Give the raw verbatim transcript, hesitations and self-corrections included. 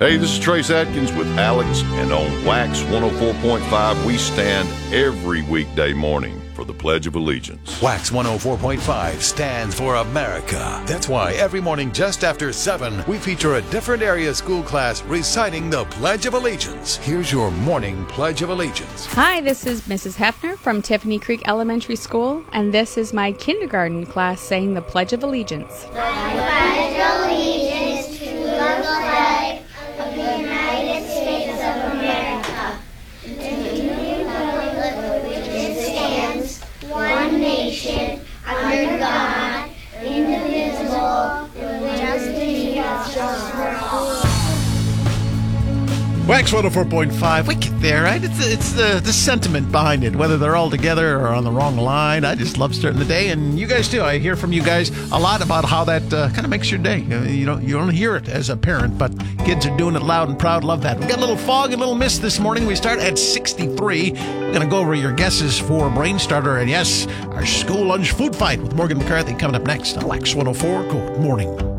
Hey, this is Trace Atkins with Alex, and on Wax one oh four point five, we stand every weekday morning for the Pledge of Allegiance. Wax one oh four point five stands for America. That's why every morning just after seven, we feature a different area school class reciting the Pledge of Allegiance. Here's your morning Pledge of Allegiance. Hi, this is Missus Hefner from Tiffany Creek Elementary School, and this is my kindergarten class saying the Pledge of Allegiance. I pledge allegiance to the flag of the United States of America, and to the republic for which it stands, one nation, under God, indivisible, with justice and justice for all. Wax one oh four point five, we get there, right? It's it's the, the sentiment behind it, whether they're all together or on the wrong line. I just love starting the day, and you guys too. I hear from you guys a lot about how that uh, kind of makes your day. Uh, you know, you don't hear it as a parent, but kids are doing it loud and proud. Love that. We got a little fog and a little mist this morning. We start at sixty-three. We're going to go over your guesses for Brain Starter, and yes, our school lunch food fight with Morgan McCarthy coming up next on Wax one oh four. Good morning.